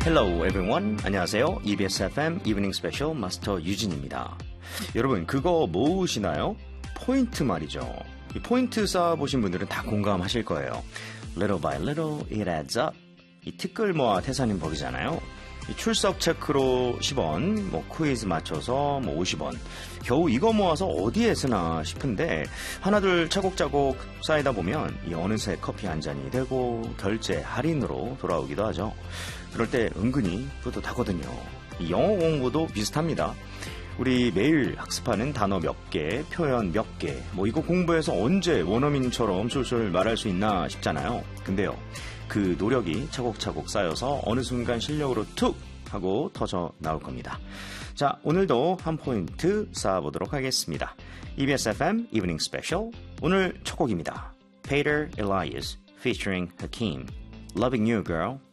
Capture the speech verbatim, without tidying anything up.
Hello everyone. 안녕하세요. 이비에스 에프엠 이브닝 스페셜 마스터 유진입니다. 여러분 그거 모으시나요? 포인트 말이죠. 이 포인트 쌓아보신 분들은 다 공감하실 거예요. Little by little it adds up. 이 티끌 모아 태산인 법이잖아요. 이 출석 체크로 십 원, 뭐 퀴즈 맞춰서 뭐 오십 원. 겨우 이거 모아서 어디에 쓰나 싶은데 하나둘 차곡차곡 쌓이다 보면 이 어느새 커피 한 잔이 되고 결제 할인으로 돌아오기도 하죠. 그럴 때 은근히 뿌듯하거든요. 이 영어 공부도 비슷합니다. 우리 매일 학습하는 단어 몇 개, 표현 몇 개, 뭐 이거 공부해서 언제 원어민처럼 술술 말할 수 있나 싶잖아요. 근데요, 그 노력이 차곡차곡 쌓여서 어느 순간 실력으로 툭 하고 터져 나올 겁니다. 자, 오늘도 한 포인트 쌓아보도록 하겠습니다. 이비에스 에프엠 이브닝 스페셜 오늘 첫 곡입니다. Peter Elias featuring Hakeem, Loving You Girl.